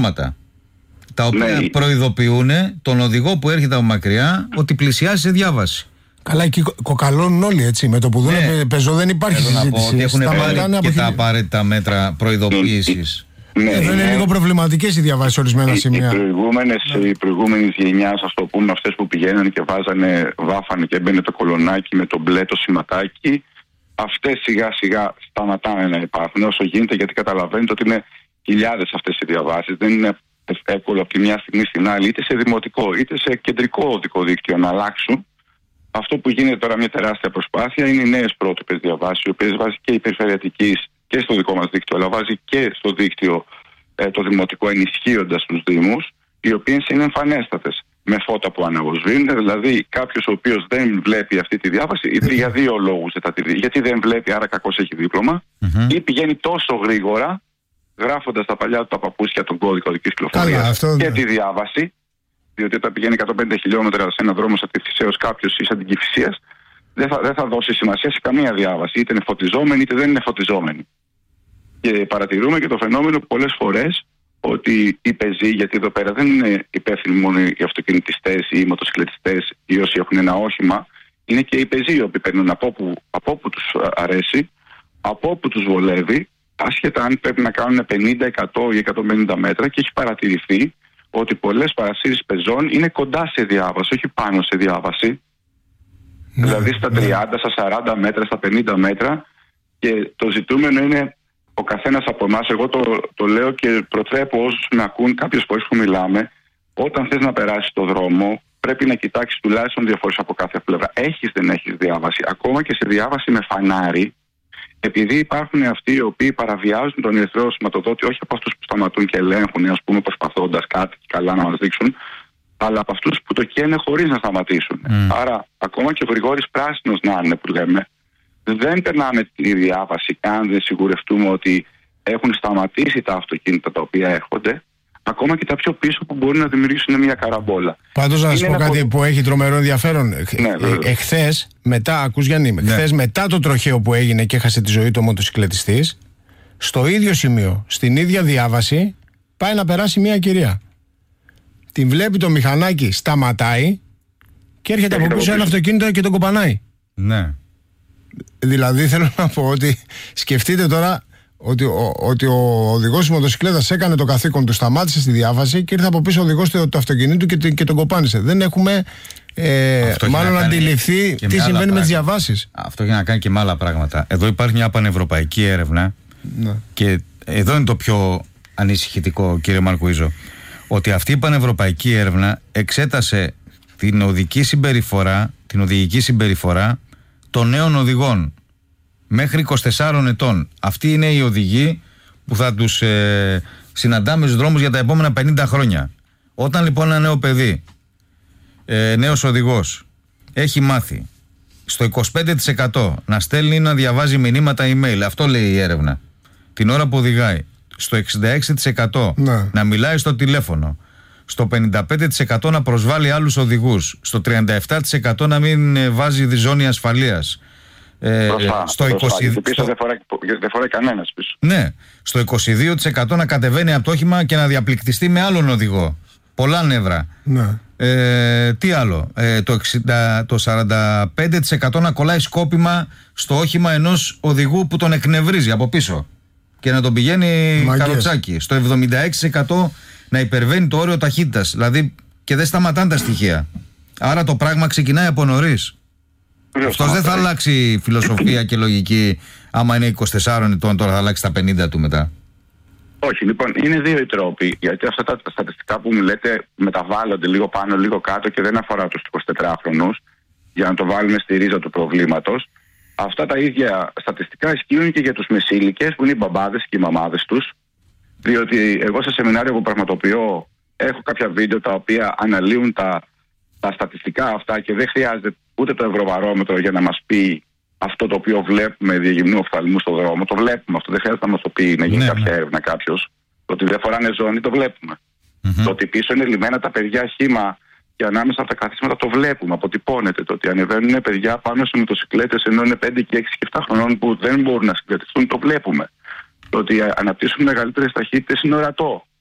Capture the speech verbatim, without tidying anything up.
χρώματα, τα οποία ναι. προειδοποιούν τον οδηγό που έρχεται από μακριά ότι πλησιάζει σε διάβαση. Καλά, εκεί κοκαλώνουν όλοι, έτσι. Με το που δουν ναι. πεζό δεν υπάρχει Θέλω συζήτηση. Ότι έχουν πάρει και τα απαραίτητα μέτρα προειδοποίησης. Ναι, Εδώ είναι ναι. λίγο προβληματικές οι διαβάσεις ορισμένα οι, σημεία. Οι προηγούμενες, ναι. οι προηγούμενες γενιάς, ας το πούμε, αυτές που πηγαίνανε και βάζανε, βάφανε και έμπαινε το κολονάκι με το μπλε το σηματάκι, αυτές σιγά σιγά σταματάνε να υπάρχουν όσο γίνεται, γιατί καταλαβαίνετε ότι είναι χιλιάδες αυτές οι διαβάσεις. Δεν είναι εύκολο από τη μια στιγμή στην άλλη, είτε σε δημοτικό είτε σε κεντρικό οδικό δίκτυο να αλλάξουν. Αυτό που γίνεται τώρα μια τεράστια προσπάθεια είναι οι νέες πρότυπες διαβάσεις, οι οποίες βάζει και η περιφερειατικής και στο δικό μας δίκτυο, αλλά βάζει και στο δίκτυο ε, το δημοτικό, ενισχύοντας τους δήμους, οι οποίες είναι εμφανέστατες, με φώτα που αναβοσβήνουν. Δηλαδή, κάποιος ο οποίος δεν βλέπει αυτή τη διάβαση, είτε για δύο λόγους δεν θα τη δει, γιατί δεν βλέπει, άρα κακώς έχει δίπλωμα, mm-hmm. ή πηγαίνει τόσο γρήγορα, γράφοντας τα παλιά του τα παπούτσια τον κώδικα οδικής κυκλοφορίας και τη διάβαση, διότι όταν πηγαίνει εκατόν πενήντα χιλιόμετρα σε έναν δρόμο σαν τη Φυσέως κάποιος ή σαν την Κηφισίας, δεν θα, δεν θα δώσει σημασία σε καμία διάβαση, είτε είναι φωτιζόμενη είτε δεν είναι φωτιζόμενη. Και παρατηρούμε και το φαινόμενο πολλές φορές ότι οι πεζοί, γιατί εδώ πέρα δεν είναι υπεύθυνοι μόνο οι αυτοκινητιστές ή οι μοτοσυκλετιστές ή όσοι έχουν ένα όχημα, είναι και οι πεζοί οι οποίοι παίρνουν από όπου, από όπου τους αρέσει, από όπου τους βολεύει, άσχετα αν πρέπει να κάνουν πενήντα, εκατό ή εκατόν πενήντα μέτρα, και έχει παρατηρηθεί ότι πολλές παρασύρεις πεζών είναι κοντά σε διάβαση, όχι πάνω σε διάβαση. Ναι, δηλαδή στα τριάντα, ναι. στα σαράντα μέτρα, στα πενήντα μέτρα, και το ζητούμενο είναι ο καθένας από εμάς, εγώ το, το λέω και προτρέπω όσους με ακούν κάποιες φορές που μιλάμε, όταν θες να περάσεις το δρόμο πρέπει να κοιτάξεις τουλάχιστον δύο φορές από κάθε πλευρά. Έχεις, δεν έχεις διάβαση. Ακόμα και σε διάβαση με φανάρι, επειδή υπάρχουν αυτοί οι οποίοι παραβιάζουν τον ερυθρό σηματοδότη, όχι από αυτούς που σταματούν και ελέγχουν, ας πούμε, προσπαθώντας κάτι καλά να μας δείξουν, αλλά από αυτούς που το καίνε χωρίς να σταματήσουν. Mm. Άρα, ακόμα και ο Γρηγόρης Πράσινος να είναι που λέμε, δεν περνάμε τη διάβαση αν δεν σιγουρευτούμε ότι έχουν σταματήσει τα αυτοκίνητα τα οποία έρχονται, ακόμα και τα πιο πίσω που μπορούν να δημιουργήσουν μια καραμπόλα. Πάντως να σας πω κάτι πο... που έχει τρομερό ενδιαφέρον. Ναι, ε, εχθές, μετά, ακούς Γιάννη, ναι. εχθές μετά το τροχαίο που έγινε και έχασε τη ζωή του ο μοτοσυκλετιστής, στο ίδιο σημείο, στην ίδια διάβαση, πάει να περάσει μια κυρία. Την βλέπει το μηχανάκι, σταματάει και έρχεται από πίσω ένα αυτοκίνητο και τον κοπανάει. Ναι. Δηλαδή θέλω να πω ότι σκεφτείτε τώρα ότι ο, ότι ο οδηγός της μοτοσυκλέτας έκανε το καθήκον του, σταμάτησε στη διάβαση και ήρθε από πίσω ο οδηγός του, του αυτοκινήτου και, και τον κοπάνισε. Δεν έχουμε ε, μάλλον αντιληφθεί τι συμβαίνει με τις διαβάσεις. Αυτό έχει να κάνει και με άλλα πράγματα. Εδώ υπάρχει μια πανευρωπαϊκή έρευνα, ναι. και εδώ είναι το πιο ανησυχητικό, κύριε Μαρκουίζο, ότι αυτή η πανευρωπαϊκή έρευνα εξέτασε την οδική συμπεριφορά, την οδηγική συμπεριφορά των νέων οδηγών μέχρι είκοσι τεσσάρων ετών. Αυτοί είναι οι οδηγοί που θα τους ε, συναντάμε στους δρόμους για τα επόμενα πενήντα χρόνια. Όταν λοιπόν ένα νέο παιδί, ε, νέος οδηγός, έχει μάθει στο είκοσι πέντε τοις εκατό να στέλνει, να διαβάζει μηνύματα email, αυτό λέει η έρευνα, την ώρα που οδηγάει, στο εξήντα έξι τοις εκατό ναι. να μιλάει στο τηλέφωνο, στο πενήντα πέντε τοις εκατό να προσβάλλει άλλους οδηγούς, στο τριάντα επτά τοις εκατό να μην βάζει τη ζώνη ασφαλείας, ε, μπροστά, στο μπροστά, είκοσι... γιατί πίσω δεν φοράει, δεν φοράει κανένας πίσω. Ναι, στο είκοσι δύο τοις εκατό να κατεβαίνει από το όχημα και να διαπληκτιστεί με άλλον οδηγό. Πολλά νεύρα. Ναι. Ε, τι άλλο, ε, το, εξήντα, το σαράντα πέντε τοις εκατό να κολλάει σκόπιμα στο όχημα ενός οδηγού που τον εκνευρίζει από πίσω και να τον πηγαίνει Μαγκές. καροτσάκι. Στο εβδομήντα έξι τοις εκατό να υπερβαίνει το όριο ταχύτητας. Δηλαδή και δεν σταματάνε τα στοιχεία. Άρα το πράγμα ξεκινάει από νωρίς. Αυτός δεν θα αλλάξει φιλοσοφία και λογική άμα είναι είκοσι τεσσάρων ετών, τώρα θα αλλάξει τα πενήντα του μετά. Όχι, λοιπόν, είναι δύο οι τρόποι. Γιατί αυτά τα στατιστικά που μου λέτε μεταβάλλονται λίγο πάνω, λίγο κάτω και δεν αφορά τους εικοσιτετράχρονους, για να το βάλουμε στη ρίζα του προβλήματος. Αυτά τα ίδια στατιστικά ισχύουν και για τους μεσήλικες, που είναι οι μπαμπάδες και οι μαμάδες τους. Διότι εγώ σε σεμινάριο που πραγματοποιώ έχω κάποια βίντεο τα οποία αναλύουν τα, τα στατιστικά αυτά και δεν χρειάζεται ούτε το Ευρωβαρόμετρο για να μας πει αυτό το οποίο βλέπουμε διαγυμνού οφθαλμού στον δρόμο. Το βλέπουμε αυτό, δεν χρειάζεται να μας το πει, να γίνει ναι, κάποια ναι. έρευνα κάποιος. Το ότι δεν φοράνε ζώνη το βλέπουμε. Mm-hmm. Το ότι πίσω είναι λιμένα τα παιδιά χύμα και ανάμεσα από τα καθίσματα το βλέπουμε, αποτυπώνεται. Το ότι ανεβαίνουν παιδιά πάνω σε μοτοσυκλέτες ενώ είναι πέντε και έξι και επτά χρονών που δεν μπορούν να συγκρατηθούν, το βλέπουμε. Το ότι αναπτύσσουν μεγαλύτερες ταχύτητες είναι ορατό.